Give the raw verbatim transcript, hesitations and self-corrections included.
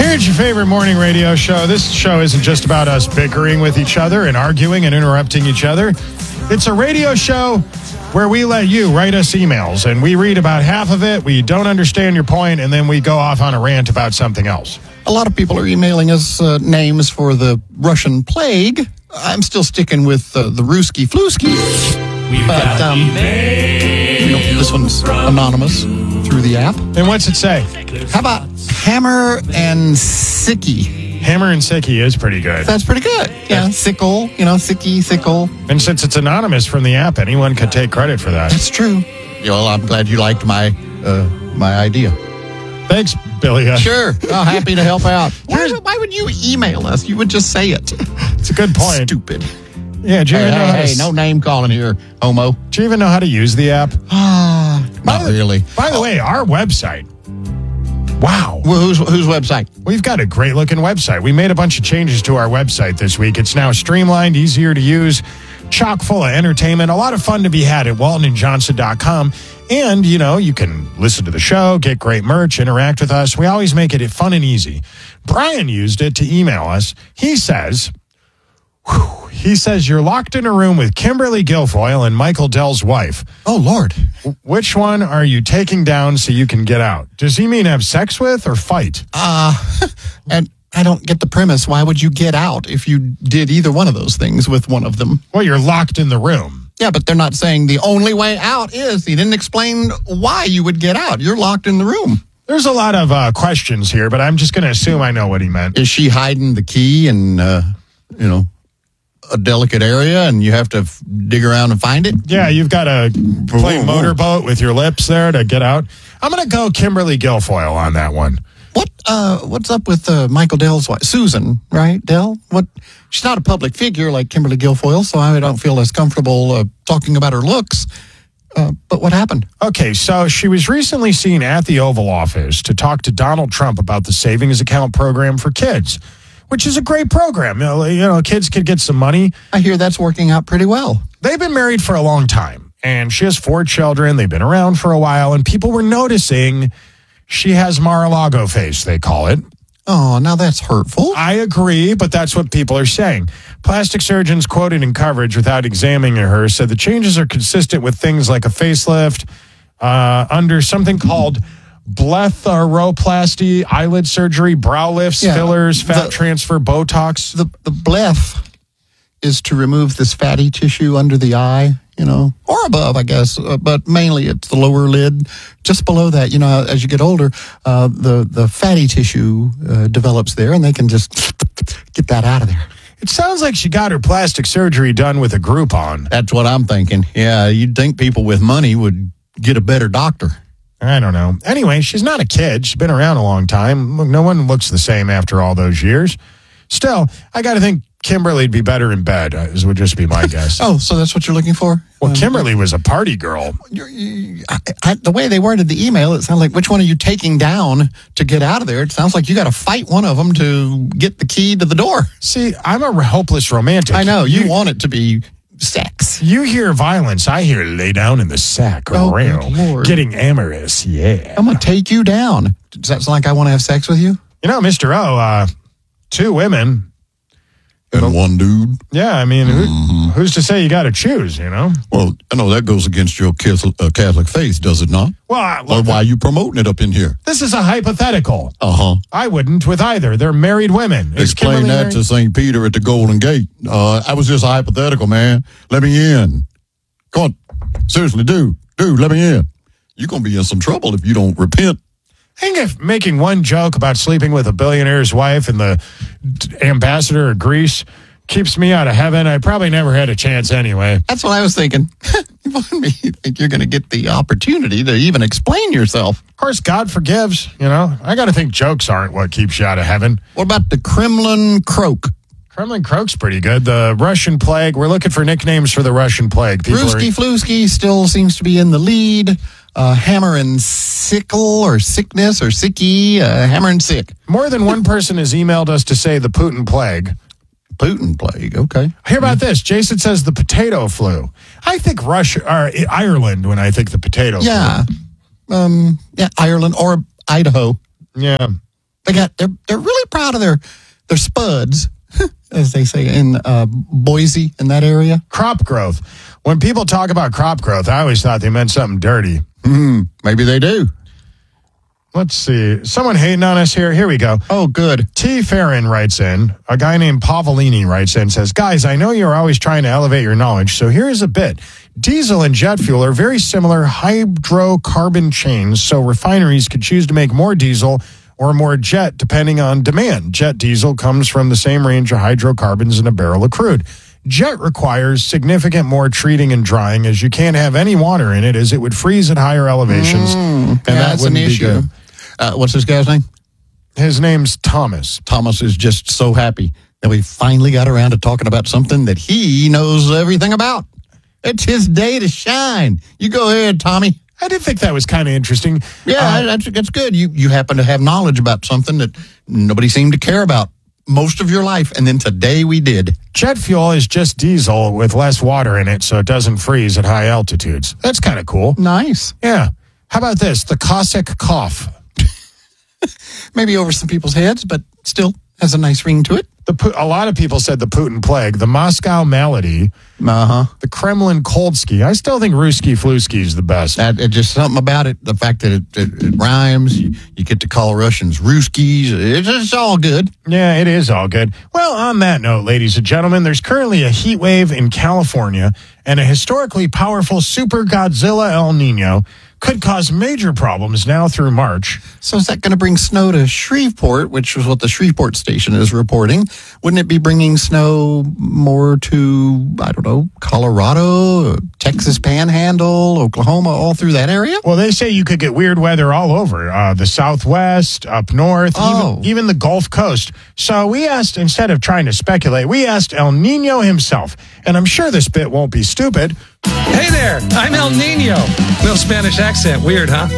Here's your favorite morning radio show. This show isn't just about us bickering with each other and arguing and interrupting each other. It's a radio show where we let you write us emails, and we read about half of it. We don't understand your point, and then we go off on a rant about something else. A lot of people are emailing us uh, names for the Russian plague. I'm still sticking with uh, the Ruski Flusky. We've but, got um, emails. You know, this one's anonymous through the app. And what's it say? How about Hammer and Sicky? Hammer and Sicky is pretty good. That's pretty good. Yeah, sickle, you know, sicky, sickle. And since it's anonymous from the app, anyone could take credit for that. That's true. Well, I'm glad you liked my uh, my idea. Thanks, Billy. Uh, Sure. Oh, happy to help out. Why, why would you email us? You would just say it. It's a good point. Stupid. Yeah, do you Hey, even know how hey, to hey, s- no name calling here, homo. do you even know how to use the app? Ah, not the, really. By the way, our website. Wow. Well, whose, whose website? We've got a great looking website. We made a bunch of changes to our website this week. It's now streamlined, easier to use, chock full of entertainment, a lot of fun to be had at walton and johnson dot com. And, you know, you can listen to the show, get great merch, interact with us. We always make it fun and easy. Brian used it to email us. He says, whew, he says, you're locked in a room with Kimberly Guilfoyle and Michael Dell's wife. Oh, Lord. Which one are you taking down so you can get out? Does he mean have sex with or fight? Uh, and I don't get the premise. Why would you get out if you did either one of those things with one of them? Well, you're locked in the room. Yeah, but they're not saying the only way out is. He didn't explain why you would get out. You're locked in the room. There's a lot of uh, questions here, but I'm just going to assume I know what he meant. Is she hiding the key in, uh, you know, a delicate area and you have to f- dig around and find it? Yeah, you've got to play motorboat with your lips there to get out. I'm going to go Kimberly Guilfoyle on that one. What uh what's up with uh, Michael Dell's wife? Susan, right? Dell? What? She's not a public figure like Kimberly Guilfoyle, so I don't feel as comfortable uh, talking about her looks. Uh, but what happened? Okay, so she was recently seen at the Oval Office to talk to Donald Trump about the savings account program for kids, which is a great program. You know, you know, kids could get some money. I hear that's working out pretty well. They've been married for a long time, and she has four children. They've been around for a while, and people were noticing she has Mar-a-Lago face, they call it. Oh, now that's hurtful. I agree, but that's what people are saying. Plastic surgeons quoted in coverage without examining her said the changes are consistent with things like a facelift uh, under something called blepharoplasty, eyelid surgery, brow lifts, Yeah, fillers, fat the- transfer, Botox. The the bleph is to remove this fatty tissue under the eye, you know, or above, I guess, uh, but mainly it's the lower lid. Just below that, you know, as you get older, uh, the, the fatty tissue uh, develops there, and they can just get that out of there. It sounds like she got her plastic surgery done with a Groupon. That's what I'm thinking. Yeah, you'd think people with money would get a better doctor. I don't know. Anyway, she's not a kid. She's been around a long time. Look, no one looks the same after all those years. Still, I got to think Kimberly'd be better in bed, uh, would just be my guess. Oh, so that's what you're looking for? Well, Kimberly was a party girl. You're, you, I, I, the way they worded the email, it sounds like, which one are you taking down to get out of there? It sounds like you got to fight one of them to get the key to the door. See, I'm a hopeless romantic. I know, you, want it to be sex. You hear violence. I hear lay down in the sack. Oh, Real. good Lord. Getting amorous, yeah. I'm going to take you down. Does that sound like I want to have sex with you? You know, Mister O, uh, two women. And one dude. Yeah, I mean, who, Mm-hmm. who's to say you got to choose, you know? Well, I know that goes against your Catholic, uh, Catholic faith, does it not? Well, I- Or look, why are you promoting it up in here? this is a hypothetical. Uh-huh. I wouldn't with either. They're married women. Is Explain Kimberly that married? to Saint Peter at the Golden Gate. Uh, I was just a hypothetical, man. Let me in. Come on. Seriously, dude. Dude, let me in. You're going to be in some trouble if you don't repent. I think if making one joke about sleeping with a billionaire's wife and the d- ambassador of Greece keeps me out of heaven, I probably never had a chance anyway. That's what I was thinking. You think you're going to get the opportunity to even explain yourself. Of course, God forgives, you know. I got to think jokes aren't what keeps you out of heaven. What about the Kremlin croak? Kremlin Croak's pretty good. The Russian plague, we're looking for nicknames for the Russian plague. People Brewski are, Flusky still seems to be in the lead. Uh, hammer and sickle or sickness or sicky. Uh, hammer and sick. more than one person has emailed us to say the Putin plague. Putin plague. Okay. Hear about this. Jason says the potato flu. I think Russia or Ireland when I think the potato Yeah. Um, yeah, Ireland or Idaho. flu. Yeah. They got they're they're really proud of their their spuds, as they say in uh, Boise, in that area. Crop growth. When people talk about crop growth, I always thought they meant something dirty. Mm, maybe they do. Let's see. Someone hating on us here. Here we go. Oh, good. T. Farron writes in, a guy named Pavolini writes in, says, guys, I know you're always trying to elevate your knowledge, so here's a bit. Diesel and jet fuel are very similar hydrocarbon chains, so refineries could choose to make more diesel or more jet depending on demand. Jet diesel comes from the same range of hydrocarbons in a barrel of crude. Jet requires significant more treating and drying, as you can't have any water in it, as it would freeze at higher elevations, Mm, and yeah, that that's an wouldn't be issue. good. Uh, what's this guy's name? His name's Thomas. Thomas is just so happy that we finally got around to talking about something that he knows everything about. It's his day to shine. You go ahead, Tommy. I did think that was kind of interesting. Yeah, Uh, that's, that's good. You you happen to have knowledge about something that nobody seemed to care about most of your life, and then today we did. jet fuel is just diesel with less water in it, so it doesn't freeze at high altitudes. That's kind of cool. Nice. Yeah. How about this? The Cossack cough. Maybe over some people's heads, but still has a nice ring to it. The Pu- a lot of people said the Putin plague, the Moscow malady, Uh-huh. the Kremlin cold ski. I still think Ruski Fluski is the best. That, it just something about it. The fact that it, it, it rhymes. You, you get to call Russians Ruskies. It's, it's all good. Yeah, it is all good. Well, on that note, ladies and gentlemen, there's currently a heat wave in California, and a historically powerful super Godzilla El Nino could cause major problems now through March. So is that going to bring snow to Shreveport, which is what the Shreveport station is reporting? Wouldn't it be bringing snow more to, I don't know, Colorado, Texas Panhandle, Oklahoma, all through that area? Well, they say you could get weird weather all over, uh, the Southwest, up north, Oh. even, even the Gulf Coast. So we asked, instead of trying to speculate, we asked El Nino himself. And I'm sure this bit won't be stupid. Hey there, I'm El Nino. No Spanish accent, weird, huh?